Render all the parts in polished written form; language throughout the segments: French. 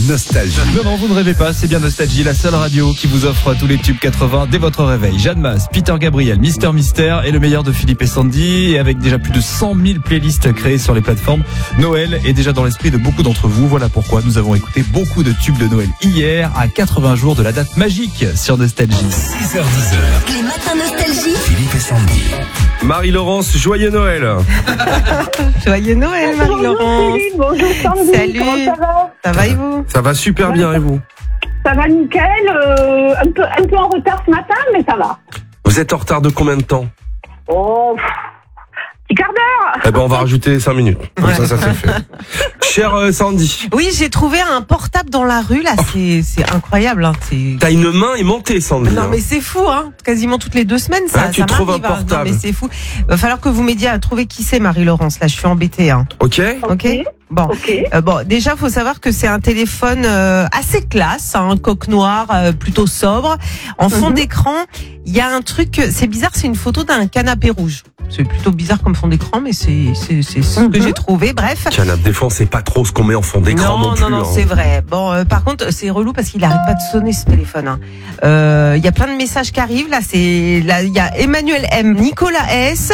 Nostalgie. Non, vous ne rêvez pas, c'est bien Nostalgie, la seule radio qui vous offre tous les tubes 80 dès votre réveil. Jeanne Masse, Peter Gabriel, Mister Mystère et le meilleur de Philippe et Sandy. Et avec déjà plus de 100 000 playlists créées sur les plateformes, Noël est déjà dans l'esprit de beaucoup d'entre vous. Voilà pourquoi nous avons écouté beaucoup de tubes de Noël hier, à 80 jours de la date magique sur Nostalgie. 6h10. Les matins Nostalgie. Philippe et Sandy. Marie-Laurence, joyeux Noël. Joyeux Noël, Marie-Laurence. Bonjour Sandy, Salut. comment ça va? Ça va et vous? Ça va super bien et vous? Ça va nickel, un peu en retard ce matin, mais ça va. Vous êtes en retard de combien de temps? Oh, petit quart d'heure. Eh ben on va rajouter 5 minutes. Comme ça c'est fait. Cher Sandy, Oui, j'ai trouvé un portable dans la rue, là, c'est incroyable. Hein. t'as une main aimantée Sandy. Non hein. mais c'est fou, hein. Quasiment toutes les 2 semaines, ça. Ah, tu ça trouves m'arrive, un hein. portable. Non mais c'est fou. Va falloir que vous m'aidiez à trouver qui c'est, Marie-Laurence. Là, je suis embêtée. Hein. Ok. Ok. Bon. Ok. Bon, déjà, faut savoir que c'est un téléphone assez classe, hein, coque noire, plutôt sobre. En fond d'écran, il y a un truc. C'est bizarre, c'est une photo d'un canapé rouge. C'est plutôt bizarre comme fond d'écran, mais c'est ce que j'ai trouvé. Bref. Canapé défense, c'est pas trop ce qu'on met en fond d'écran non plus. Non, hein. c'est vrai. Bon, par contre, c'est relou parce qu'il arrête pas de sonner ce téléphone. Hein. Il y a plein de messages qui arrivent. Là, il y a Emmanuel M, Nicolas S,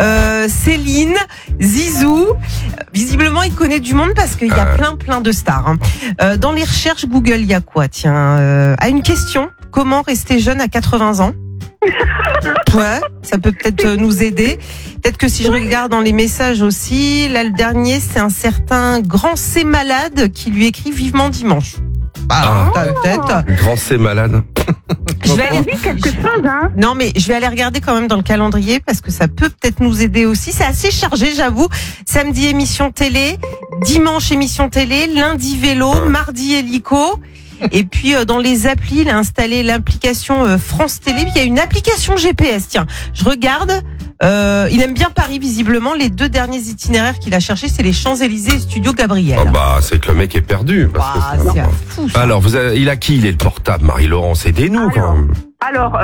Céline, Zizou. Visiblement, il connaît du monde parce qu'il y a plein de stars. Hein. Dans les recherches Google, il y a quoi? Tiens, à une question. Comment rester jeune à 80 ans? Ouais, ça peut peut-être nous aider. Peut-être que si je regarde dans les messages aussi, là le dernier c'est un certain Grand C malade qui lui écrit vivement dimanche. Peut-être. Grand C malade. Je vais aller... Oui, quelque chose, hein. Non mais je vais aller regarder quand même dans le calendrier parce que ça peut peut-être nous aider aussi. C'est assez chargé, j'avoue. Samedi émission télé, dimanche émission télé, lundi vélo, mardi hélico. Et puis dans les applis, il a installé l'application France Télé. Il y a une application GPS. Tiens, je regarde. Il aime bien Paris visiblement. Les 2 derniers itinéraires qu'il a cherchés, c'est les Champs-Élysées et Studio Gabriel. Ah bah c'est que le mec est perdu. Parce que C'est fou. Ça. alors il a qui? Il est le portable Marie-Laurence, aidez-nous quand même. Alors,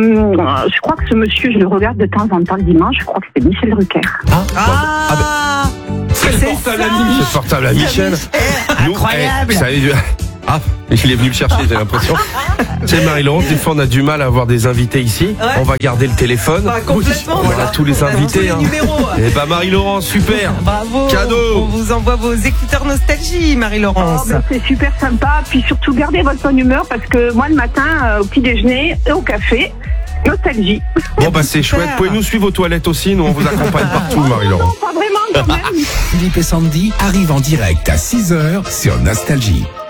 je crois que ce monsieur, je le regarde de temps en temps le dimanche, je crois que c'est Michel Drucker. C'est le portable à Michel. Incroyable. Il est venu le chercher, j'ai l'impression. C'est Marie-Laurence, des fois on a du mal à avoir des invités ici. Ouais. On va garder le téléphone. Complètement. On a tous les invités. Tous les numéros. Et bah Marie-Laurence, super. Bravo. Cadeau. On vous envoie vos écouteurs nostalgie, Marie-Laurence. C'est super sympa. Puis surtout, gardez votre bonne humeur parce que moi, le matin, au petit déjeuner et au café, nostalgie. Bon bah c'est chouette. Pouvez-nous suivre aux toilettes aussi? Nous on vous accompagne partout Marie-Laurence. Pas vraiment, quand même. Philippe et Sandy arrivent en direct à 6h sur Nostalgie.